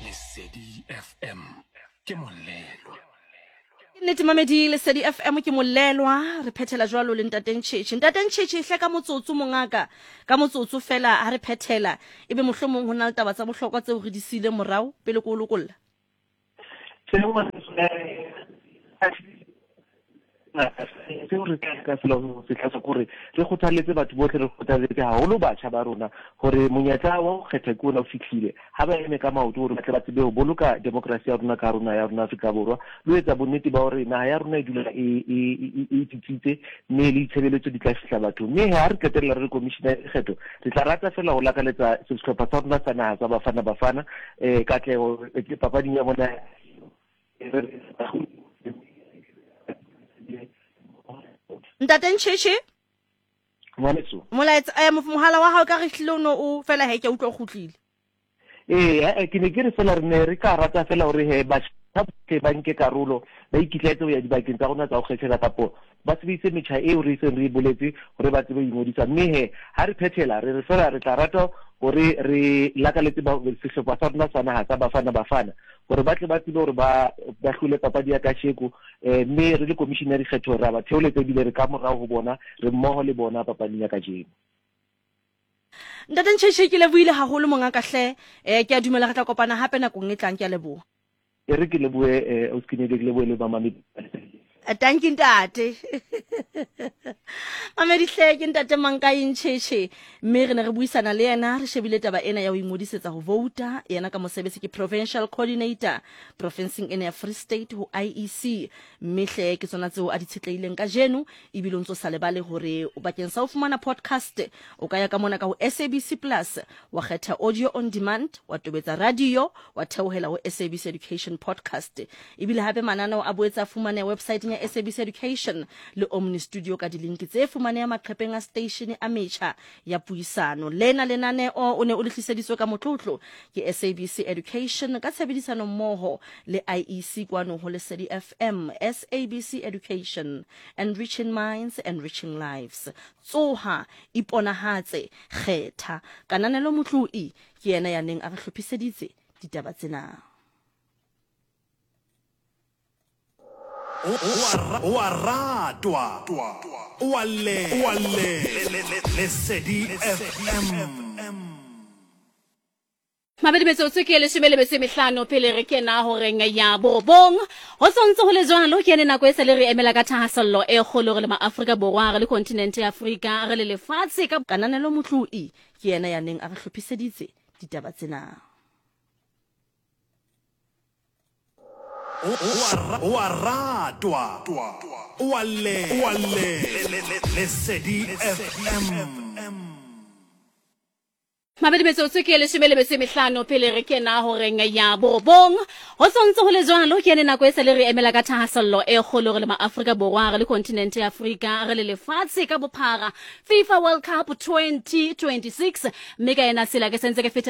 Lesedi FM ke molelo. Nnete mamedi Lesedi FM ke molelwa re phethela jwalo le ntateng Tshitshi. Ntateng Tshitshi hle ka motsotso mongaka ka motsotso fela a re phethela ebe mohlomong hona le taba tsa bohlokwa tseo re di sile morao pele ko lokolla. Se re ka selo se tla gore re kgothaletse batho bohle re kgothaletse haholo batjha ba rona gore monyetla wa go kgetha ke ona o fitlhile ha ba eme ka maoto gore ba tle ba tsebe go boloka demokrasi ya rona ka rona ya rona Afrika Borwa le etsa bonnete ba gore naha ya rona e dula e tsitsitse mme le itshebeletso di tla fihla batho mme ha re ketella re commissioner e kgetho re tla rata fela go lakaletsa sehlopha sa rona sa naha tsa bafana katlego papading ya bona Ntateng Tshitshi ngwaneso molaetsa mohala wa hao ka re hlile o fela he ke utlwa o kgutlile ke ne ke re fela re ne re ka rata fela gore he ba ba nke karolo ba ikitletse go ya dibakeng tsa rona tsa go kgethela kapo ba sebedise metjha eo re iseng re boletse gore ba tsebe ingodisa mme he ha re phethela re fela re tla rata gore re lakaletse ba sehlopha sa rona sa naha tsa bafana gore ba tle ba tsebe gore ba hlole papadi ya kasheko mme re le commissioner kgetho ra ba theoletse bile re ka morao ho bona re mmoho le bona papading ya kajeno. Ntateng Tshitshi ke lebohile haholo mongaka hle ke a dumela re tla kopana hape nakong e tlang ke a leboha re ke leboe o skinele ke leboe le mamamedi thank you ntate mamedi hle ke ntate Mankaeng Tshitshi mme re ne re buisana le yena re shebile taba ena ya ho ingodisetsa ho vouta yena ka mosebetsi ke provincial coordinator provinceng ena ya Free State ho IEC mme hle ke tsona tseo a di tshetleileng ka jeno e bile o ntse sa lebale hore o bakeng sa ho fumana podcast o ka ya ka mona ka ho SABC Plus wa kgetha audio on demand wa tobetsa radio wa theohela ho SABC Education podcast e bile hape mananeo a boetsa fumana website ya SABC Education le Omni Studio ka dilinki tse fumaneha maqhepeng a station a metjha ya puisano lena lenaneo o ne o lehliseditswe ka motlotlo ke SABC Education ka tshebedisano mmoho le IEC kwano ho Lesedi FM. SABC Education, enriching minds, enriching lives. Tsoha iponahatse kgetha kananelo motloi ke yena ya neng a re hlophiseditse ditaba tsena. Waratwa wale Lesedi FM. Mabedi metsotso ke leshome le metso e mehlano pele re kena ho renga ya borobong ho sontse ho le jwalo ke ene nako e se le re emela ka thahasello e kgolo re le maAfrika Borwa re le continent ya Afrika re le lefatshe ka kananelo motloi ke yena ya neng a re hlophiseditse ditaba tsena. Waratwa wale Lesedi FM. Mabedi metsotso ke leshome le metso e mehlano pele re kena ho renga ya borobong ho sontse ho le jwalo ke ene nako e se le re emela ka thahasello e kgolo re le maAfrika Borwa re le continent ya Afrika re le lefatshe ka bophara FIFA World Cup 2026 mme ka ena sela ke sentse ke fetela